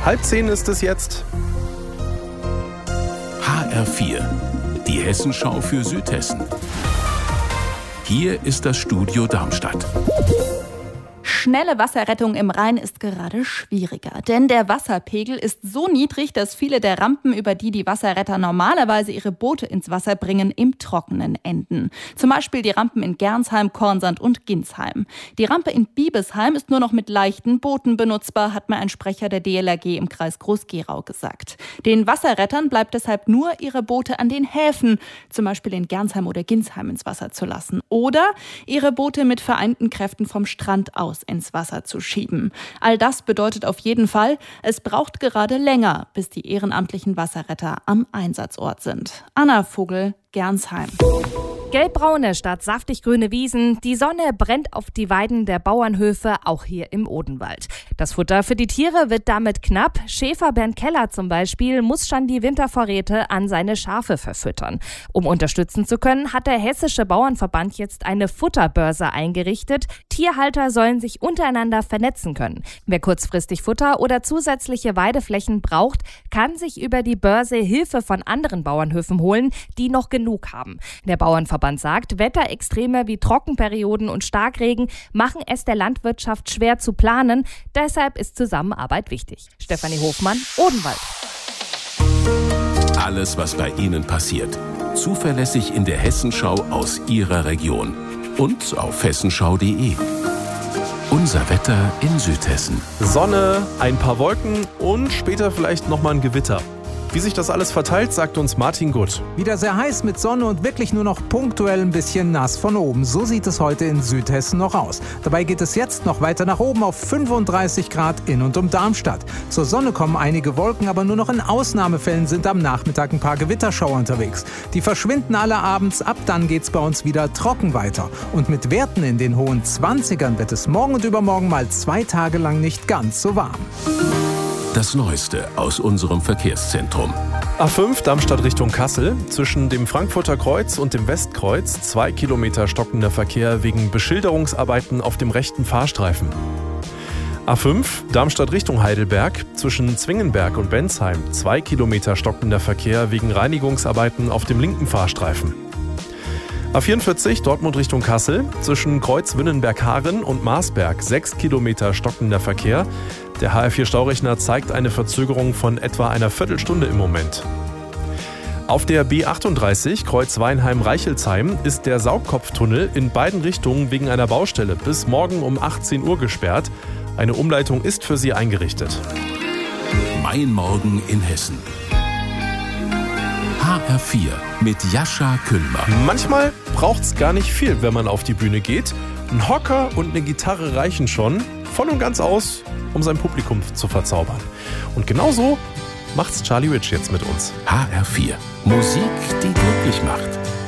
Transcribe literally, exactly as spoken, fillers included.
Halb zehn ist es jetzt. H R vier, die Hessenschau für Südhessen. Hier ist das Studio Darmstadt. Schnelle Wasserrettung im Rhein ist gerade schwieriger, denn der Wasserpegel ist so niedrig, dass viele der Rampen, über die die Wasserretter normalerweise ihre Boote ins Wasser bringen, im Trockenen enden. Zum Beispiel die Rampen in Gernsheim, Kornsand und Ginsheim. Die Rampe in Biebesheim ist nur noch mit leichten Booten benutzbar, hat mir ein Sprecher der D L R G im Kreis Groß-Gerau gesagt. Den Wasserrettern bleibt deshalb nur, ihre Boote an den Häfen, zum Beispiel in Gernsheim oder Ginsheim, ins Wasser zu lassen. Oder ihre Boote mit vereinten Kräften vom Strand aus ins Wasser zu schieben. All das bedeutet auf jeden Fall, es braucht gerade länger, bis die ehrenamtlichen Wasserretter am Einsatzort sind. Anna Vogel, Gernsheim. Gelbbraune statt saftig grüne Wiesen, die Sonne brennt auf die Weiden der Bauernhöfe, auch hier im Odenwald. Das Futter für die Tiere wird damit knapp. Schäfer Bernd Keller zum Beispiel muss schon die Wintervorräte an seine Schafe verfüttern. Um unterstützen zu können, hat der Hessische Bauernverband jetzt eine Futterbörse eingerichtet. Tierhalter sollen sich untereinander vernetzen können. Wer kurzfristig Futter oder zusätzliche Weideflächen braucht, kann sich über die Börse Hilfe von anderen Bauernhöfen holen, die noch genug haben. Der Bauernverband sagt, Wetterextreme wie Trockenperioden und Starkregen machen es der Landwirtschaft schwer zu planen. Deshalb ist Zusammenarbeit wichtig. Stefanie Hofmann, Odenwald. Alles, was bei Ihnen passiert. Zuverlässig in der Hessenschau aus Ihrer Region. Und auf hessenschau punkt de. Unser Wetter in Südhessen. Sonne, ein paar Wolken und später vielleicht nochmal ein Gewitter. Wie sich das alles verteilt, sagt uns Martin Gutt. Wieder sehr heiß mit Sonne und wirklich nur noch punktuell ein bisschen nass von oben. So sieht es heute in Südhessen noch aus. Dabei geht es jetzt noch weiter nach oben auf fünfunddreißig Grad in und um Darmstadt. Zur Sonne kommen einige Wolken, aber nur noch in Ausnahmefällen sind am Nachmittag ein paar Gewitterschauer unterwegs. Die verschwinden alle abends, ab dann geht's bei uns wieder trocken weiter. Und mit Werten in den hohen zwanzigern wird es morgen und übermorgen mal zwei Tage lang nicht ganz so warm. Das Neueste aus unserem Verkehrszentrum. A fünf Darmstadt Richtung Kassel. Zwischen dem Frankfurter Kreuz und dem Westkreuz zwei Kilometer stockender Verkehr wegen Beschilderungsarbeiten auf dem rechten Fahrstreifen. A fünf Darmstadt Richtung Heidelberg. Zwischen Zwingenberg und Bensheim zwei Kilometer stockender Verkehr wegen Reinigungsarbeiten auf dem linken Fahrstreifen. A vierundvierzig Dortmund Richtung Kassel. Zwischen Kreuz Wünnenberg-Haaren und Marsberg sechs Kilometer stockender Verkehr. Der H R vier Staurechner zeigt eine Verzögerung von etwa einer Viertelstunde im Moment. Auf der B achtunddreißig Kreuz Weinheim-Reichelsheim ist der Saugkopftunnel in beiden Richtungen wegen einer Baustelle bis morgen um achtzehn Uhr gesperrt. Eine Umleitung ist für Sie eingerichtet. Mein Morgen in Hessen. H R vier mit Jascha Küllmer. Manchmal braucht's gar nicht viel, wenn man auf die Bühne geht. Ein Hocker und eine Gitarre reichen schon, voll und ganz aus, um sein Publikum zu verzaubern. Und genauso macht's Charlie Rich jetzt mit uns. H R vier. Musik, die glücklich macht.